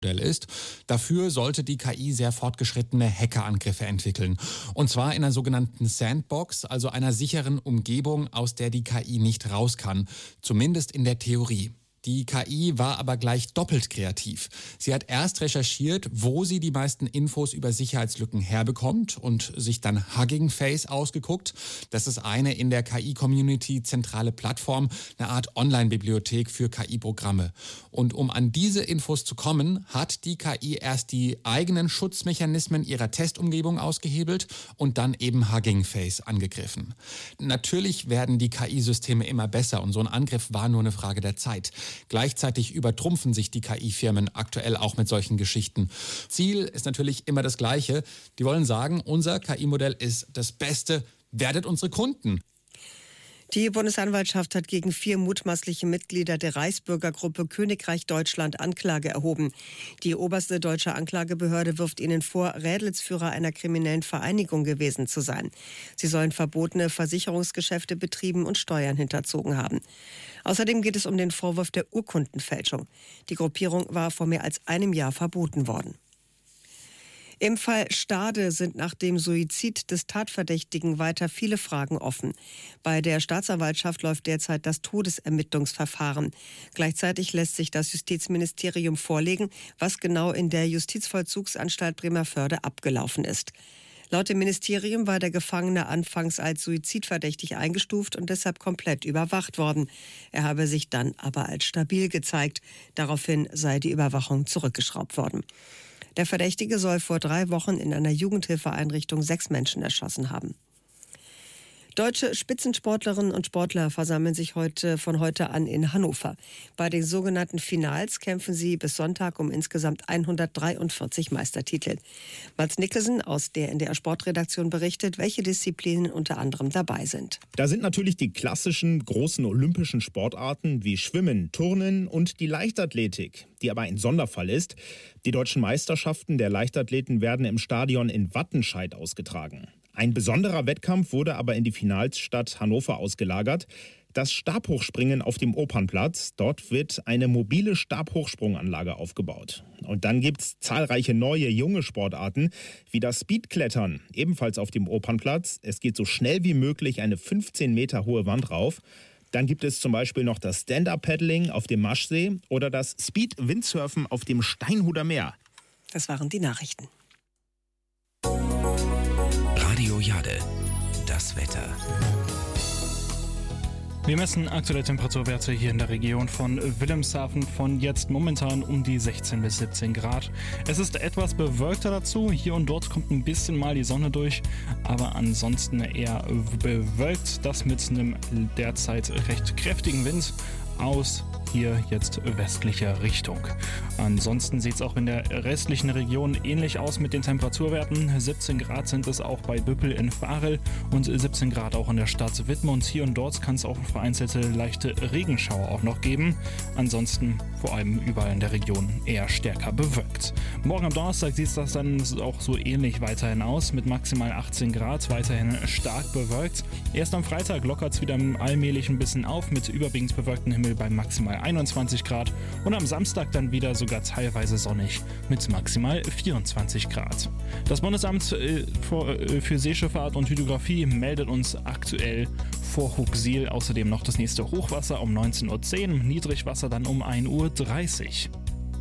ist. Dafür sollte die KI sehr fortgeschrittene Hackerangriffe entwickeln. Und zwar in einer sogenannten Sandbox, also einer sicheren Umgebung, aus der die KI nicht raus kann. Zumindest in der Theorie. Die KI war aber gleich doppelt kreativ. Sie hat erst recherchiert, wo sie die meisten Infos über Sicherheitslücken herbekommt und sich dann Hugging Face ausgeguckt. Das ist eine in der KI-Community zentrale Plattform, eine Art Online-Bibliothek für KI-Programme. Und um an diese Infos zu kommen, hat die KI erst die eigenen Schutzmechanismen ihrer Testumgebung ausgehebelt und dann eben Hugging Face angegriffen. Natürlich werden die KI-Systeme immer besser und so ein Angriff war nur eine Frage der Zeit. Gleichzeitig übertrumpfen sich die KI-Firmen aktuell auch mit solchen Geschichten. Ziel ist natürlich immer das Gleiche. Die wollen sagen, unser KI-Modell ist das Beste, werdet unsere Kunden. Die Bundesanwaltschaft hat gegen 4 mutmaßliche Mitglieder der Reichsbürgergruppe Königreich Deutschland Anklage erhoben. Die oberste deutsche Anklagebehörde wirft ihnen vor, Rädelsführer einer kriminellen Vereinigung gewesen zu sein. Sie sollen verbotene Versicherungsgeschäfte betrieben und Steuern hinterzogen haben. Außerdem geht es um den Vorwurf der Urkundenfälschung. Die Gruppierung war vor mehr als einem Jahr verboten worden. Im Fall Stade sind nach dem Suizid des Tatverdächtigen weiter viele Fragen offen. Bei der Staatsanwaltschaft läuft derzeit das Todesermittlungsverfahren. Gleichzeitig lässt sich das Justizministerium vorlegen, was genau in der Justizvollzugsanstalt Bremervörde abgelaufen ist. Laut dem Ministerium war der Gefangene anfangs als suizidverdächtig eingestuft und deshalb komplett überwacht worden. Er habe sich dann aber als stabil gezeigt. Daraufhin sei die Überwachung zurückgeschraubt worden. Der Verdächtige soll vor 3 Wochen in einer Jugendhilfeeinrichtung 6 Menschen erschossen haben. Deutsche Spitzensportlerinnen und Sportler versammeln sich von heute an in Hannover. Bei den sogenannten Finals kämpfen sie bis Sonntag um insgesamt 143 Meistertitel. Mats Nicholson aus der NDR Sportredaktion berichtet, welche Disziplinen unter anderem dabei sind. Da sind natürlich die klassischen großen olympischen Sportarten wie Schwimmen, Turnen und die Leichtathletik, die aber ein Sonderfall ist. Die deutschen Meisterschaften der Leichtathleten werden im Stadion in Wattenscheid ausgetragen. Ein besonderer Wettkampf wurde aber in die Finalstadt Hannover ausgelagert. Das Stabhochspringen auf dem Opernplatz. Dort wird eine mobile Stabhochsprunganlage aufgebaut. Und dann gibt's zahlreiche neue, junge Sportarten, wie das Speedklettern, ebenfalls auf dem Opernplatz. Es geht so schnell wie möglich eine 15 Meter hohe Wand rauf. Dann gibt es zum Beispiel noch das Stand-Up-Paddling auf dem Maschsee oder das Speed-Windsurfen auf dem Steinhuder Meer. Das waren die Nachrichten. Radio Jade, das Wetter. Wir messen aktuelle Temperaturwerte hier in der Region von Wilhelmshaven von jetzt momentan um die 16 bis 17 Grad. Es ist etwas bewölkter dazu. Hier und dort kommt ein bisschen mal die Sonne durch, aber ansonsten eher bewölkt. Das mit einem derzeit recht kräftigen Wind aus hier jetzt westlicher Richtung. Ansonsten sieht es auch in der restlichen Region ähnlich aus mit den Temperaturwerten. 17 Grad sind es auch bei Büppel in Varel und 17 Grad auch in der Stadt Wittmund. Hier und dort kann es auch vereinzelte leichte Regenschauer auch noch geben. Ansonsten vor allem überall in der Region eher stärker bewölkt. Morgen am Donnerstag sieht das dann auch so ähnlich weiterhin aus mit maximal 18 Grad, weiterhin stark bewölkt. Erst am Freitag lockert es wieder allmählich ein bisschen auf mit überwiegend bewölktem Himmel bei maximal 21 Grad und am Samstag dann wieder sogar teilweise sonnig mit maximal 24 Grad. Das Bundesamt für Seeschifffahrt und Hydrographie meldet uns aktuell vor Huxil außerdem noch das nächste Hochwasser um 19:10 Uhr, Niedrigwasser dann um 1:30 Uhr.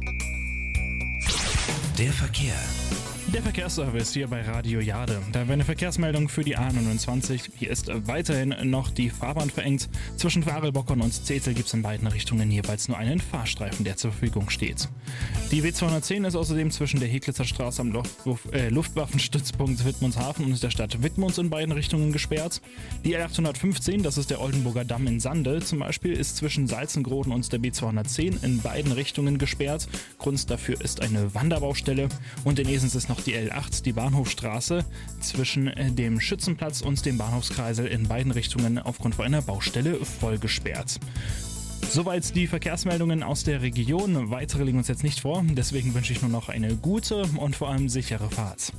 Der Verkehr. Der Verkehrsservice hier bei Radio Jade. Da wäre eine Verkehrsmeldung für die A29. Hier ist weiterhin noch die Fahrbahn verengt. Zwischen Varelbockern und Zetel gibt es in beiden Richtungen jeweils nur einen Fahrstreifen, der zur Verfügung steht. Die W210 ist außerdem zwischen der Heglitzer Straße am Luftwaffenstützpunkt Wittmundshafen und der Stadt Wittmunds in beiden Richtungen gesperrt. Die L815, das ist der Oldenburger Damm in Sande zum Beispiel, ist zwischen Salzengroden und der B210 in beiden Richtungen gesperrt. Grund dafür ist eine Wanderbaustelle. Und in Esens ist noch die L8, die Bahnhofstraße, zwischen dem Schützenplatz und dem Bahnhofskreisel in beiden Richtungen aufgrund von einer Baustelle voll gesperrt. Soweit die Verkehrsmeldungen aus der Region. Weitere liegen uns jetzt nicht vor, deswegen wünsche ich nur noch eine gute und vor allem sichere Fahrt.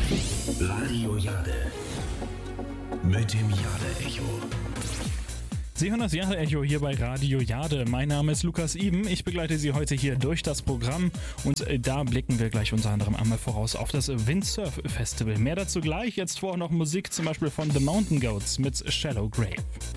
Radio Jade mit dem Jade-Echo. Sie hören das Jade-Echo hier bei Radio Jade. Mein Name ist Lukas Iben. Ich begleite Sie heute hier durch das Programm und da blicken wir gleich unter anderem einmal voraus auf das Windsurf Festival. Mehr dazu gleich. Jetzt vorher noch Musik, zum Beispiel von The Mountain Goats mit Shallow Grave.